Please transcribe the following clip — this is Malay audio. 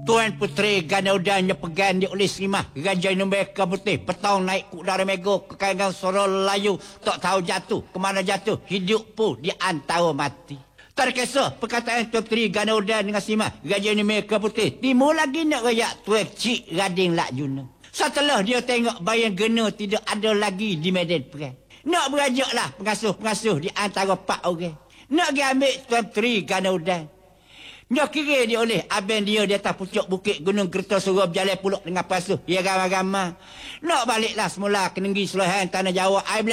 Tuan Puteri Ganaudanya pegan di oleh Simah Raja Numeka Putih petang naik ke udara mego ke kalangan suara layu tak tahu jatuh kemana jatuh hidup pun di antara mati. Terkesah perkataan Tuan Puteri Ganaudan dengan Simah Raja Numeka Putih timur lagi nak rayak Tuan Cik Rading Lak Juna. Setelah dia tengok bayang gena tidak ada lagi di medan perang, nak berajaklah pengasuh-pengasuh di antara 4 orang nak pergi ambil Tuan Puteri Ganaudan. Dia kira dia oleh abang dia di atas pucuk bukit Gunung Kertosuro berjalan pulak dengan pasuh. Ia ramai-ramai. Nak baliklah semula ke negeri Sulahan Tanah Jawa.